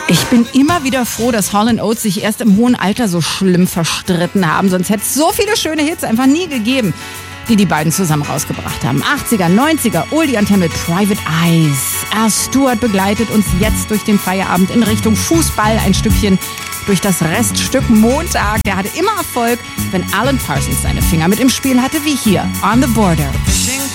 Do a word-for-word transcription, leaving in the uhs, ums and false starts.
Ich bin immer wieder froh, dass Hall and Oates sich erst im hohen Alter so schlimm verstritten haben. Sonst hätte es so viele schöne Hits einfach nie gegeben, die die beiden zusammen rausgebracht haben. achtziger, neunziger, Oldie-Anthem mit Private Eyes. Al Stewart begleitet uns jetzt durch den Feierabend in Richtung Fußball, ein Stückchen durch das Reststück Montag. Er hatte immer Erfolg, wenn Alan Parsons seine Finger mit im Spiel hatte, wie hier, On the Border.